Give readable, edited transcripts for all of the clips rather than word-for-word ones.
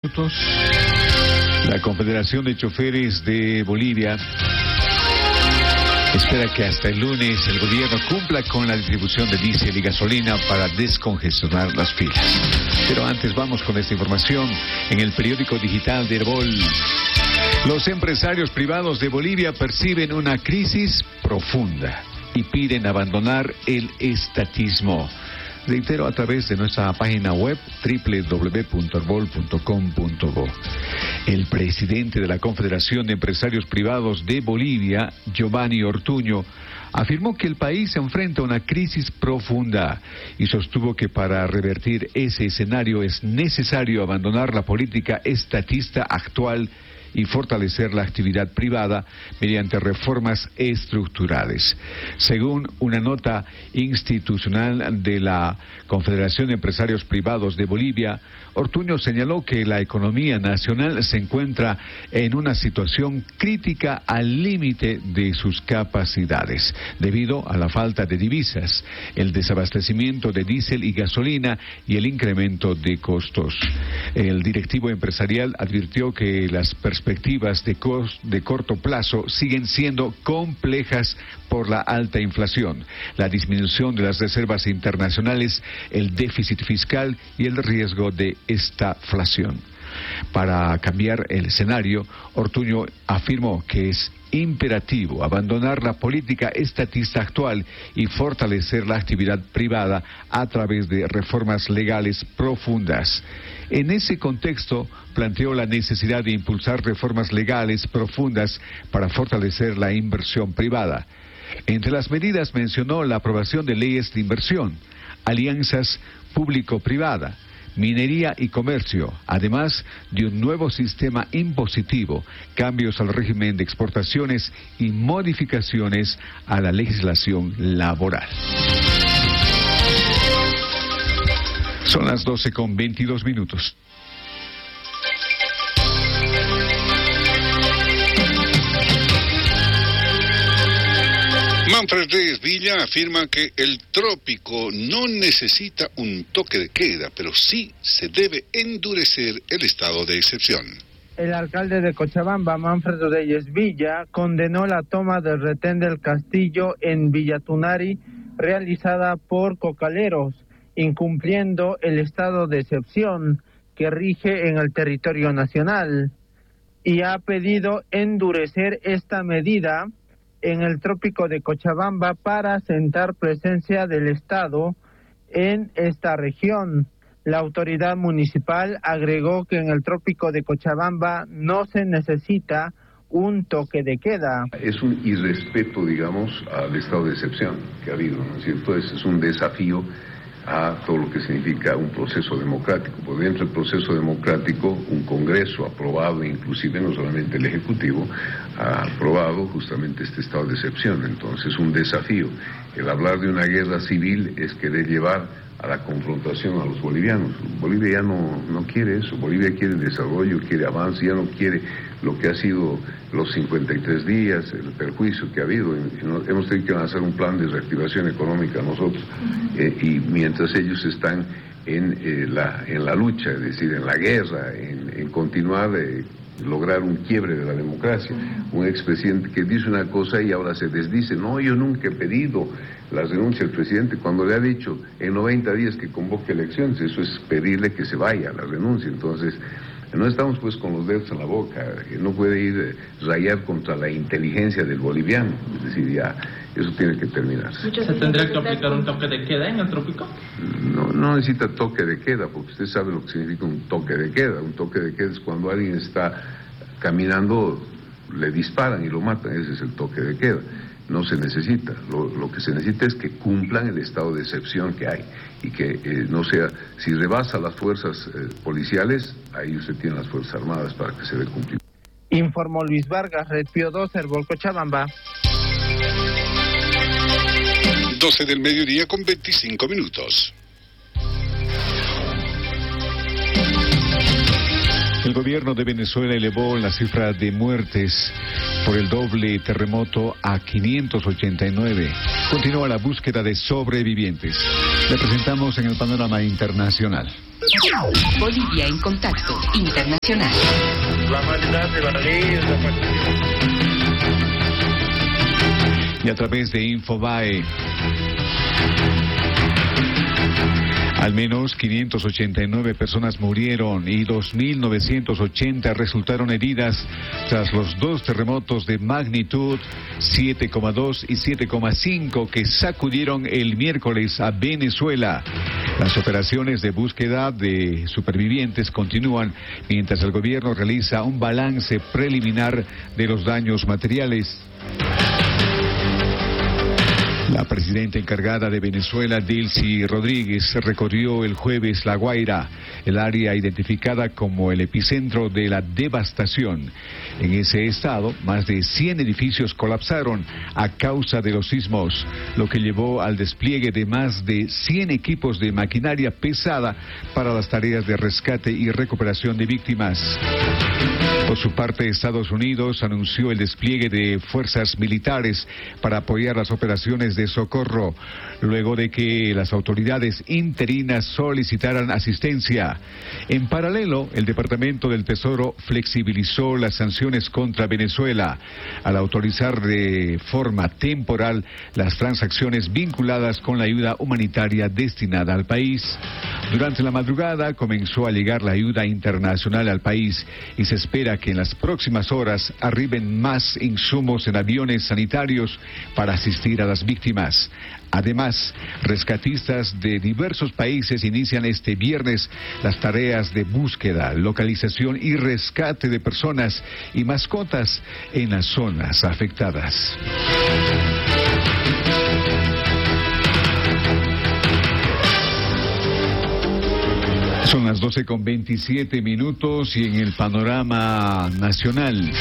La Confederación de Choferes de Bolivia espera que hasta el lunes el gobierno cumpla con la distribución de diésel y gasolina para descongestionar las filas. Pero antes vamos con esta información en el periódico digital de Herbol. Los empresarios privados de Bolivia perciben una crisis profunda y piden abandonar el estatismo. Reitero, a través de nuestra página web www.herbol.com.bo. El presidente de la Confederación de Empresarios Privados de Bolivia, Giovanni Ortuño, afirmó que el país se enfrenta a una crisis profunda y sostuvo que para revertir ese escenario es necesario abandonar la política estatista actual y fortalecer la actividad privada mediante reformas estructurales. Según una nota institucional de la Confederación de Empresarios Privados de Bolivia, Ortuño señaló que la economía nacional se encuentra en una situación crítica al límite de sus capacidades, debido a la falta de divisas, el desabastecimiento de diésel y gasolina y el incremento de costos. El directivo empresarial advirtió que las perspectivas de corto plazo siguen siendo complejas por la alta inflación, la disminución de las reservas internacionales, el déficit fiscal y el riesgo de estaflación. Para cambiar el escenario, Ortuño afirmó que es imperativo abandonar la política estatista actual y fortalecer la actividad privada a través de reformas legales profundas. En ese contexto, planteó la necesidad de impulsar reformas legales profundas para fortalecer la inversión privada. Entre las medidas mencionó la aprobación de leyes de inversión, alianzas público-privada, minería y comercio, además de un nuevo sistema impositivo, cambios al régimen de exportaciones y modificaciones a la legislación laboral. Son las 12:22. Manfred Reyes Villa afirma que el trópico no necesita un toque de queda, pero sí se debe endurecer el estado de excepción. El alcalde de Cochabamba, Manfred Reyes Villa, condenó la toma del retén del castillo en Villatunari realizada por cocaleros, incumpliendo el estado de excepción que rige en el territorio nacional, y ha pedido endurecer esta medida en el trópico de Cochabamba para sentar presencia del Estado en esta región. La autoridad municipal agregó que en el trópico de Cochabamba no se necesita un toque de queda. Es un irrespeto, digamos, al estado de excepción que ha habido, ¿no es cierto? Es un desafío a todo lo que significa un proceso democrático. Por dentro del proceso democrático, un Congreso aprobado, inclusive no solamente el Ejecutivo, ha aprobado justamente este estado de excepción. Entonces, un desafío. El hablar de una guerra civil es querer llevar a la confrontación a los bolivianos. Bolivia ya no quiere eso. Bolivia quiere desarrollo, quiere avance, ya no quiere lo que ha sido los 53 días, el perjuicio que ha habido. Hemos tenido que lanzar un plan de reactivación económica nosotros, y mientras ellos están en la lucha, es decir, en la guerra, en continuar lograr un quiebre de la democracia. Un expresidente que dice una cosa y ahora se desdice. No, yo nunca he pedido la renuncia del presidente, cuando le ha dicho en 90 días que convoque elecciones. Eso es pedirle que se vaya, la renuncia. Entonces, no estamos pues con los dedos en la boca. No puede ir rayar contra la inteligencia del boliviano. Es decir, ya eso tiene que terminar. ¿Se tendría que aplicar un toque de queda en el trópico? No necesita toque de queda, porque usted sabe lo que significa un toque de queda. Un toque de queda es cuando alguien está caminando, le disparan y lo matan. Ese es el toque de queda. No se necesita. Lo que se necesita es que cumplan el estado de excepción que hay y que no sea, si rebasa las fuerzas policiales, ahí usted tiene las Fuerzas Armadas para que se dé cumplimiento. Informó Luis Vargas, Red Pío 2, Herbol Cochabamba. 12 del mediodía con 25 minutos. El gobierno de Venezuela elevó la cifra de muertes por el doble terremoto a 589. Continúa la búsqueda de sobrevivientes. Le presentamos en el panorama internacional. Bolivia en contacto internacional. Y a través de Infobae, al menos 589 personas murieron y 2.980 resultaron heridas tras los dos terremotos de magnitud 7,2 y 7,5 que sacudieron el miércoles a Venezuela. Las operaciones de búsqueda de supervivientes continúan mientras el gobierno realiza un balance preliminar de los daños materiales. La presidenta encargada de Venezuela, Delcy Rodríguez, recorrió el jueves La Guaira, el área identificada como el epicentro de la devastación. En ese estado, más de 100 edificios colapsaron a causa de los sismos, lo que llevó al despliegue de más de 100 equipos de maquinaria pesada para las tareas de rescate y recuperación de víctimas. Por su parte, Estados Unidos anunció el despliegue de fuerzas militares para apoyar las operaciones de socorro, luego de que las autoridades interinas solicitaran asistencia. En paralelo, el Departamento del Tesoro flexibilizó las sanciones contra Venezuela al autorizar de forma temporal las transacciones vinculadas con la ayuda humanitaria destinada al país. Durante la madrugada comenzó a llegar la ayuda internacional al país y se espera que en las próximas horas arriben más insumos en aviones sanitarios para asistir a las víctimas. Además, rescatistas de diversos países inician este viernes las tareas de búsqueda, localización y rescate de personas y mascotas en las zonas afectadas. Son las 12:27 y en el panorama nacional.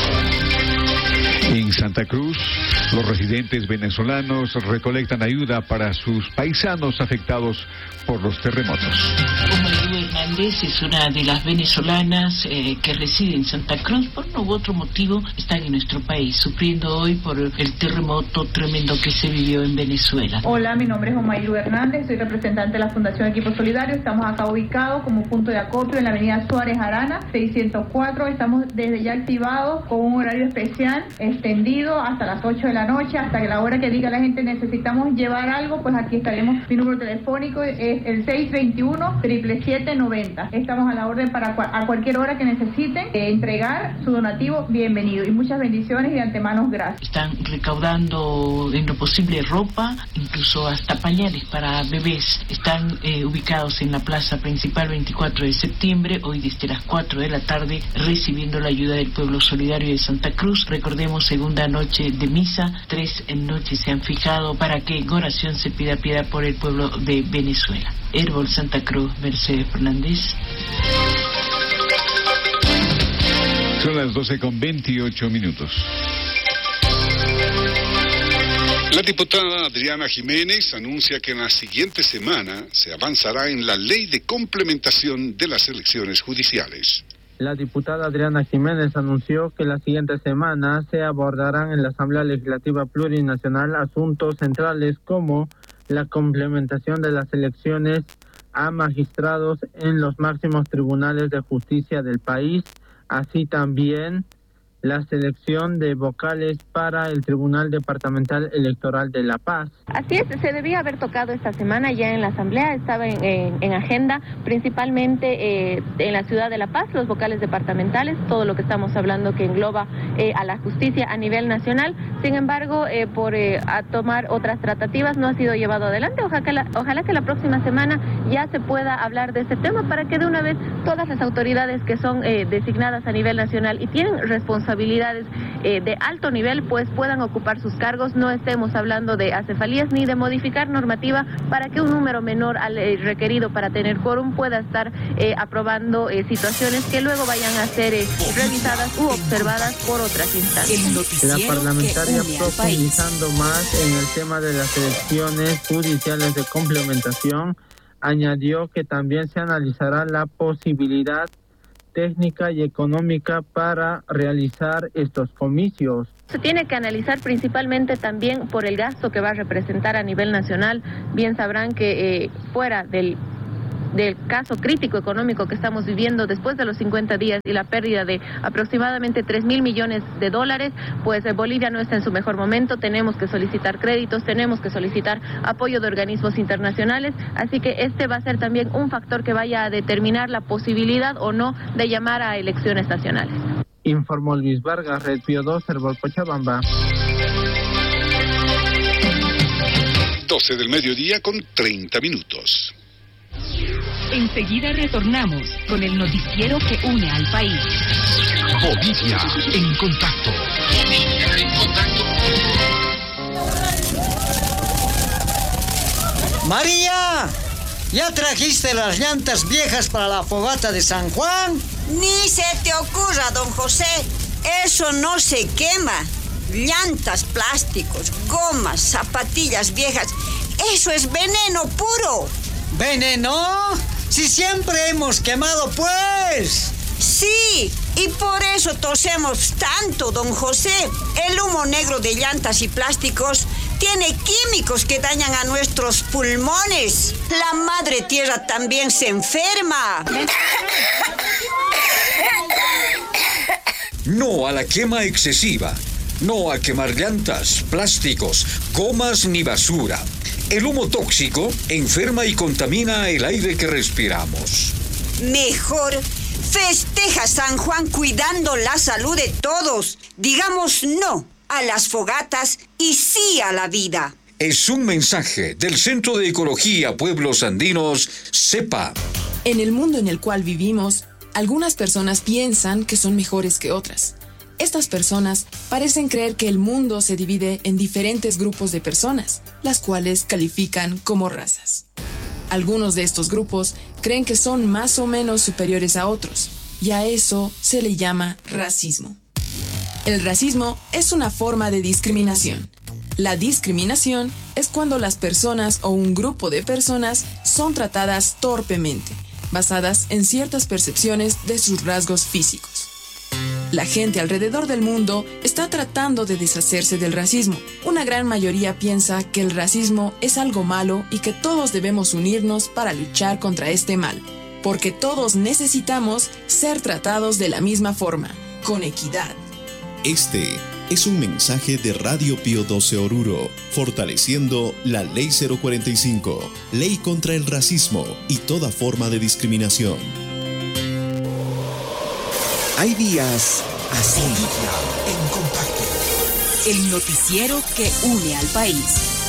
En Santa Cruz, los residentes venezolanos recolectan ayuda para sus paisanos afectados por los terremotos. María Hernández es una de las venezolanas que reside en Santa Cruz. Por uno u otro motivo están en nuestro país, sufriendo hoy por el terremoto tremendo que se vivió en Venezuela. Hola, mi nombre es Omayru Hernández, soy representante de la Fundación Equipo Solidario. Estamos acá ubicados como punto de acopio en la avenida Suárez Arana, 604. Estamos desde ya activados con un horario especial extendido hasta las 8 de la noche, hasta que la hora que diga la gente necesitamos llevar algo, pues aquí estaremos. Mi número telefónico es el 621-777-90. Estamos a la orden para a cualquier hora que necesiten entregar su donativo, bienvenido. Y muchas bendiciones y de antemano gracias. Están recaudando en lo posible ropa, incluso hasta pañales para bebés. Están ubicados en la plaza principal 24 de septiembre, hoy desde las 4 de la tarde, recibiendo la ayuda del pueblo solidario de Santa Cruz. Recordemos, segunda noche de misa, 3 noches se han fijado para que en oración se pida piedad por el pueblo de Venezuela. Herbol Santa Cruz, Mercedes Fernández. Son las 12:28. La diputada Adriana Jiménez anuncia que en la siguiente semana se avanzará en la ley de complementación de las elecciones judiciales. La diputada Adriana Jiménez anunció que la siguiente semana se abordarán en la Asamblea Legislativa Plurinacional asuntos centrales como la complementación de las elecciones a magistrados en los máximos tribunales de justicia del país, así también la selección de vocales para el Tribunal Departamental Electoral de La Paz. Así es, se debía haber tocado esta semana ya en la Asamblea, estaba en agenda, principalmente en la ciudad de La Paz, los vocales departamentales, todo lo que estamos hablando que engloba a la justicia a nivel nacional. Sin embargo, por a tomar otras tratativas no ha sido llevado adelante. Ojalá que la próxima semana ya se pueda hablar de este tema para que de una vez todas las autoridades que son designadas a nivel nacional y tienen responsabilidades de alto nivel, pues puedan ocupar sus cargos. No estemos hablando de acefalías ni de modificar normativa para que un número menor al requerido para tener quórum pueda estar aprobando situaciones que luego vayan a ser revisadas u observadas por otras instancias. La parlamentaria, profundizando más en el tema de las elecciones judiciales de complementación, añadió que también se analizará la posibilidad técnica y económica para realizar estos comicios. Se tiene que analizar principalmente también por el gasto que va a representar a nivel nacional. Bien sabrán que fuera del caso crítico económico que estamos viviendo después de los 50 días y la pérdida de aproximadamente 3.000 millones de dólares, pues Bolivia no está en su mejor momento. Tenemos que solicitar créditos, tenemos que solicitar apoyo de organismos internacionales, así que este va a ser también un factor que vaya a determinar la posibilidad o no de llamar a elecciones nacionales. Informó Luis Vargas, Red Pío 2, Herbol Cochabamba. 12 del mediodía con 30 minutos. Enseguida retornamos con el noticiero que une al país. Bolivia en contacto. Bolivia en contacto. María, ¿ya trajiste las llantas viejas para la fogata de San Juan? Ni se te ocurra, don José. Eso no se quema. Llantas, plásticos, gomas, zapatillas viejas. Eso es veneno puro. ¿Veneno? Si siempre hemos quemado, pues. Sí, y por eso tosemos tanto, don José. El humo negro de llantas y plásticos tiene químicos que dañan a nuestros pulmones. La madre tierra también se enferma. No a la quema excesiva. No a quemar llantas, plásticos, gomas ni basura. El humo tóxico enferma y contamina el aire que respiramos. Mejor festeja San Juan cuidando la salud de todos. Digamos no a las fogatas y sí a la vida. Es un mensaje del Centro de Ecología Pueblos Andinos, CEPA. En el mundo en el cual vivimos, algunas personas piensan que son mejores que otras. Estas personas parecen creer que el mundo se divide en diferentes grupos de personas, las cuales califican como razas. Algunos de estos grupos creen que son más o menos superiores a otros, y a eso se le llama racismo. El racismo es una forma de discriminación. La discriminación es cuando las personas o un grupo de personas son tratadas torpemente, basadas en ciertas percepciones de sus rasgos físicos. La gente alrededor del mundo está tratando de deshacerse del racismo. Una gran mayoría piensa que el racismo es algo malo y que todos debemos unirnos para luchar contra este mal, porque todos necesitamos ser tratados de la misma forma, con equidad. Este es un mensaje de Radio Pío 12 Oruro, fortaleciendo la Ley 045, Ley contra el Racismo y toda forma de discriminación. Hay días así. En contacto. El noticiero que une al país.